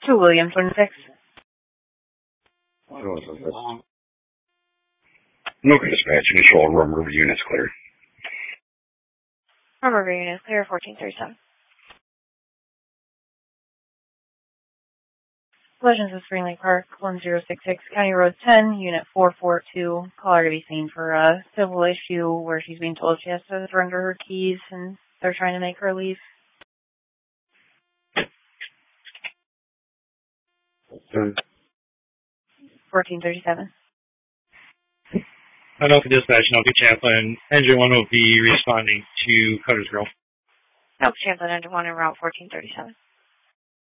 To William 26. Local dispatch, initial Rum River units clear. Rum River units clear, 1437. Collisions with Spring Lake Park, 1066, County Road 10, Unit 442. Call her to be seen for a civil issue where she's being told she has to surrender her keys and they're trying to make her leave. 1437. Alpha Dispatch, Alpha Chaplain, Engine 1 will be responding to Cutter's Grove. Alpha Chaplain, Engine 1 en route, 1437.